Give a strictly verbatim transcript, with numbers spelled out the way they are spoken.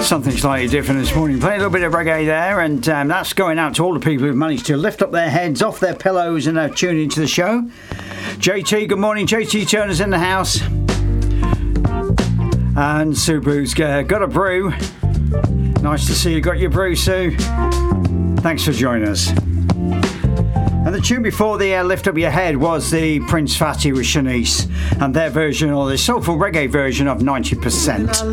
Something slightly different this morning. Playing a little bit of reggae there, and um, that's going out to all the people who've managed to lift up their heads off their pillows and are tuning into the show. J T, good morning. J T Turner's in the house. And Subu's uh, got a brew. Nice to see you got your brew, Sue. Thanks for joining us. And the tune before the uh, Lift Up Your Head was the Prince Fatty with Shanice and their version, or the soulful reggae version of ninety percent.